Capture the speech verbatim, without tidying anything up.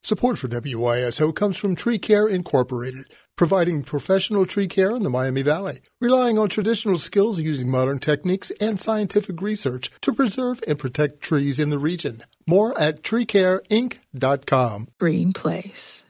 Support for W Y S O comes from Tree Care Incorporated, providing professional tree care in the Miami Valley, relying on traditional skills using modern techniques and scientific research to preserve and protect trees in the region. More at tree care inc dot com. Green Place.